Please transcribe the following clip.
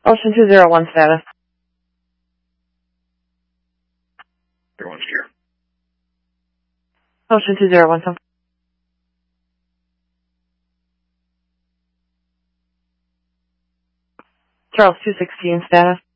Ocean 201 status. Everyone's here. Ocean 201. Charles 216 status.